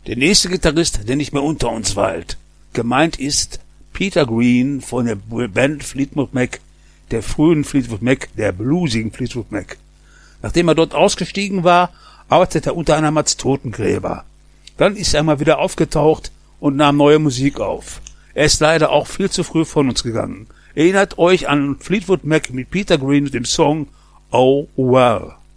Der nächste Gitarrist, der nicht mehr unter uns weilt. Gemeint ist Peter Green von der Band Fleetwood Mac, der frühen Fleetwood Mac, der bluesigen Fleetwood Mac. Nachdem er dort ausgestiegen war, arbeitete er unter anderem als Totengräber. Dann ist er mal wieder aufgetaucht und nahm neue Musik auf. Er ist leider auch viel zu früh von uns gegangen. Erinnert euch an Fleetwood Mac mit Peter Green mit dem Song Oh Well.